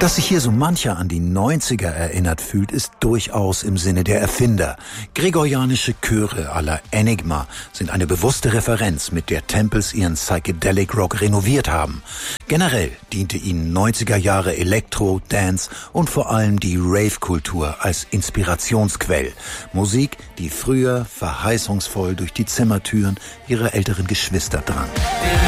Dass sich hier so mancher an die 90er erinnert fühlt, ist durchaus im Sinne der Erfinder. Gregorianische Chöre à la Enigma sind eine bewusste Referenz, mit der Temples ihren Psychedelic Rock renoviert haben. Generell diente ihnen 90er Jahre Elektro, Dance und vor allem die Rave-Kultur als Inspirationsquell. Musik, die früher verheißungsvoll durch die Zimmertüren ihrer älteren Geschwister drang.